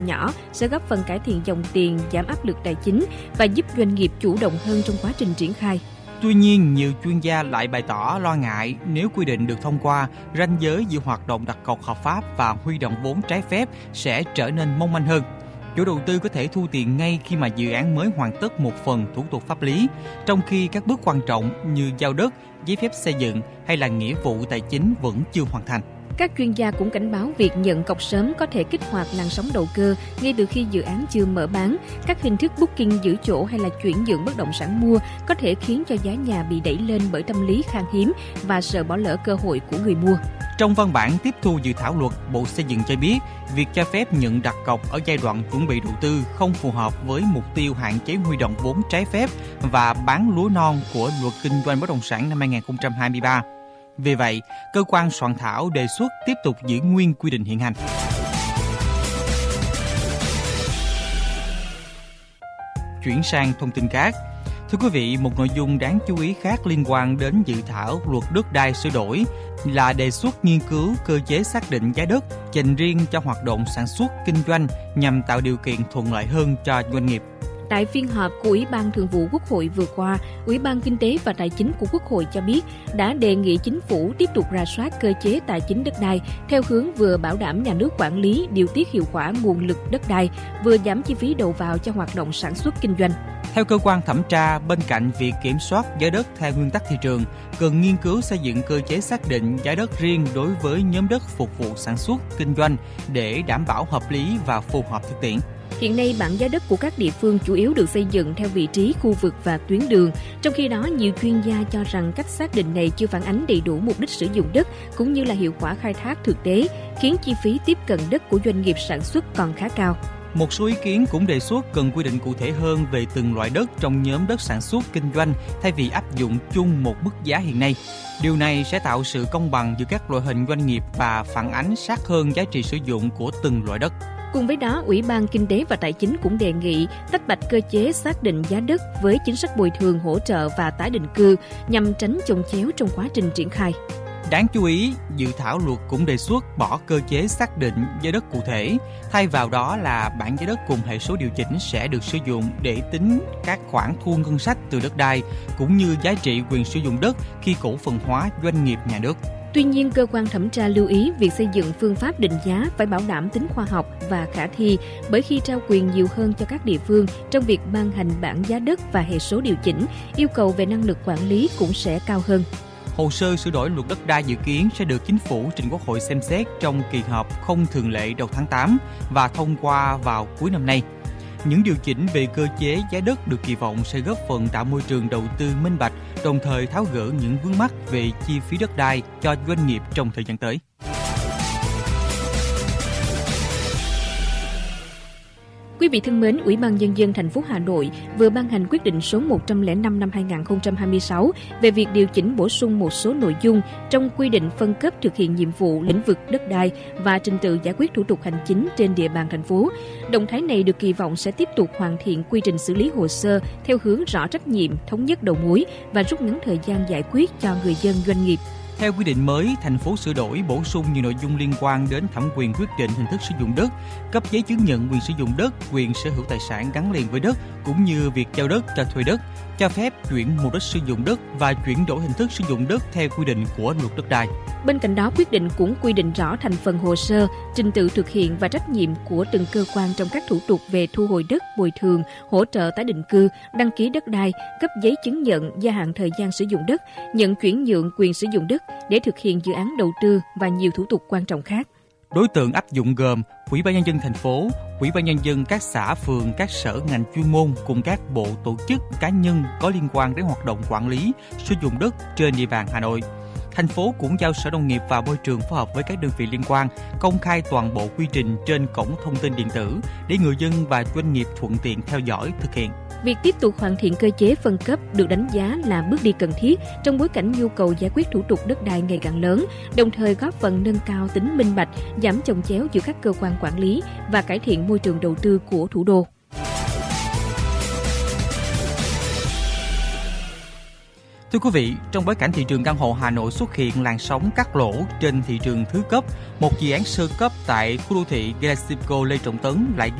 nhỏ sẽ góp phần cải thiện dòng tiền, giảm áp lực tài chính và giúp doanh nghiệp chủ động hơn trong quá trình triển khai. Tuy nhiên, nhiều chuyên gia lại bày tỏ lo ngại nếu quy định được thông qua, ranh giới giữa hoạt động đặt cọc hợp pháp và huy động vốn trái phép sẽ trở nên mong manh hơn. Chủ đầu tư có thể thu tiền ngay khi mà dự án mới hoàn tất một phần thủ tục pháp lý, trong khi các bước quan trọng như giao đất, giấy phép xây dựng hay là nghĩa vụ tài chính vẫn chưa hoàn thành. Các chuyên gia cũng cảnh báo việc nhận cọc sớm có thể kích hoạt làn sóng đầu cơ ngay từ khi dự án chưa mở bán. Các hình thức booking giữ chỗ hay là chuyển nhượng bất động sản mua có thể khiến cho giá nhà bị đẩy lên bởi tâm lý khan hiếm và sợ bỏ lỡ cơ hội của người mua. Trong văn bản tiếp thu dự thảo luật, Bộ Xây dựng cho biết việc cho phép nhận đặt cọc ở giai đoạn chuẩn bị đầu tư không phù hợp với mục tiêu hạn chế huy động vốn trái phép và bán lúa non của Luật Kinh doanh bất động sản năm 2023. Vì vậy, cơ quan soạn thảo đề xuất tiếp tục giữ nguyên quy định hiện hành. Chuyển sang thông tin khác. Thưa quý vị, một nội dung đáng chú ý khác liên quan đến dự thảo luật đất đai sửa đổi là đề xuất nghiên cứu cơ chế xác định giá đất dành riêng cho hoạt động sản xuất kinh doanh nhằm tạo điều kiện thuận lợi hơn cho doanh nghiệp. Tại phiên họp của Ủy ban Thường vụ Quốc hội vừa qua, Ủy ban Kinh tế và Tài chính của Quốc hội cho biết đã đề nghị chính phủ tiếp tục rà soát cơ chế tài chính đất đai theo hướng vừa bảo đảm nhà nước quản lý, điều tiết hiệu quả nguồn lực đất đai, vừa giảm chi phí đầu vào cho hoạt động sản xuất kinh doanh. Theo cơ quan thẩm tra, bên cạnh việc kiểm soát giá đất theo nguyên tắc thị trường, cần nghiên cứu xây dựng cơ chế xác định giá đất riêng đối với nhóm đất phục vụ sản xuất, kinh doanh để đảm bảo hợp lý và phù hợp thực tiễn. Hiện nay, bảng giá đất của các địa phương chủ yếu được xây dựng theo vị trí, khu vực và tuyến đường. Trong khi đó, nhiều chuyên gia cho rằng cách xác định này chưa phản ánh đầy đủ mục đích sử dụng đất cũng như là hiệu quả khai thác thực tế, khiến chi phí tiếp cận đất của doanh nghiệp sản xuất còn khá cao. Một số ý kiến cũng đề xuất cần quy định cụ thể hơn về từng loại đất trong nhóm đất sản xuất kinh doanh thay vì áp dụng chung một mức giá hiện nay. Điều này sẽ tạo sự công bằng giữa các loại hình doanh nghiệp và phản ánh sát hơn giá trị sử dụng của từng loại đất. Cùng với đó, Ủy ban Kinh tế và Tài chính cũng đề nghị tách bạch cơ chế xác định giá đất với chính sách bồi thường, hỗ trợ và tái định cư nhằm tránh chồng chéo trong quá trình triển khai. Đáng chú ý, dự thảo luật cũng đề xuất bỏ cơ chế xác định giá đất cụ thể, thay vào đó là bảng giá đất cùng hệ số điều chỉnh sẽ được sử dụng để tính các khoản thu ngân sách từ đất đai, cũng như giá trị quyền sử dụng đất khi cổ phần hóa doanh nghiệp nhà nước. Tuy nhiên, cơ quan thẩm tra lưu ý việc xây dựng phương pháp định giá phải bảo đảm tính khoa học và khả thi, bởi khi trao quyền nhiều hơn cho các địa phương trong việc ban hành bảng giá đất và hệ số điều chỉnh, yêu cầu về năng lực quản lý cũng sẽ cao hơn. Hồ sơ sửa đổi luật đất đai dự kiến sẽ được Chính phủ trình Quốc hội xem xét trong kỳ họp không thường lệ đầu tháng 8 và thông qua vào cuối năm nay. Những điều chỉnh về cơ chế giá đất được kỳ vọng sẽ góp phần tạo môi trường đầu tư minh bạch, đồng thời tháo gỡ những vướng mắc về chi phí đất đai cho doanh nghiệp trong thời gian tới. Quý vị thân mến, Ủy ban Nhân dân thành phố Hà Nội vừa ban hành quyết định số 105 năm 2026 về việc điều chỉnh bổ sung một số nội dung trong quy định phân cấp thực hiện nhiệm vụ lĩnh vực đất đai và trình tự giải quyết thủ tục hành chính trên địa bàn thành phố. Động thái này được kỳ vọng sẽ tiếp tục hoàn thiện quy trình xử lý hồ sơ theo hướng rõ trách nhiệm, thống nhất đầu mối và rút ngắn thời gian giải quyết cho người dân, doanh nghiệp. Theo quy định mới, thành phố sửa đổi bổ sung nhiều nội dung liên quan đến thẩm quyền quyết định hình thức sử dụng đất, cấp giấy chứng nhận quyền sử dụng đất, quyền sở hữu tài sản gắn liền với đất, cũng như việc giao đất cho thuê đất, cho phép chuyển mục đích sử dụng đất và chuyển đổi hình thức sử dụng đất theo quy định của luật đất đai. Bên cạnh đó, quyết định cũng quy định rõ thành phần hồ sơ, trình tự thực hiện và trách nhiệm của từng cơ quan trong các thủ tục về thu hồi đất, bồi thường, hỗ trợ tái định cư, đăng ký đất đai, cấp giấy chứng nhận gia hạn thời gian sử dụng đất, nhận chuyển nhượng quyền sử dụng đất để thực hiện dự án đầu tư và nhiều thủ tục quan trọng khác. Đối tượng áp dụng gồm Ủy ban Nhân dân thành phố, Ủy ban Nhân dân các xã phường, các sở ngành chuyên môn cùng các bộ, tổ chức, cá nhân có liên quan đến hoạt động quản lý, sử dụng đất trên địa bàn Hà Nội. Thành phố cũng giao Sở Nông nghiệp và Môi trường phối hợp với các đơn vị liên quan công khai toàn bộ quy trình trên cổng thông tin điện tử để người dân và doanh nghiệp thuận tiện theo dõi, thực hiện. Việc tiếp tục hoàn thiện cơ chế phân cấp được đánh giá là bước đi cần thiết trong bối cảnh nhu cầu giải quyết thủ tục đất đai ngày càng lớn, đồng thời góp phần nâng cao tính minh bạch, giảm chồng chéo giữa các cơ quan quản lý và cải thiện môi trường đầu tư của thủ đô. Thưa quý vị, trong bối cảnh thị trường căn hộ Hà Nội xuất hiện làn sóng cắt lỗ trên thị trường thứ cấp, một dự án sơ cấp tại khu đô thị Galaxy Lê Trọng Tấn lại